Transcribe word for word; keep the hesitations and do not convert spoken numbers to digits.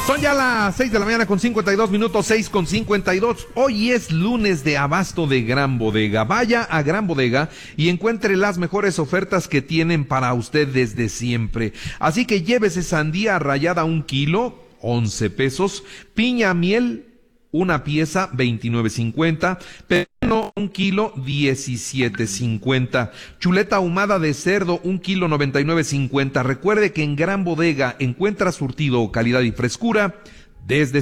Son ya las seis de la mañana con cincuenta y dos minutos, seis con cincuenta y dos. Hoy es lunes de abasto de Gran Bodega. Vaya a Gran Bodega y encuentre las mejores ofertas que tienen para usted desde siempre. Así que llévese sandía rallada un kilo, once pesos, piña miel, una pieza, veintinueve cincuenta, pepino, un kilo, diecisiete cincuenta, chuleta ahumada de cerdo, un kilo, noventa y nueve cincuenta. Recuerde que en Gran Bodega encuentra surtido, calidad y frescura desde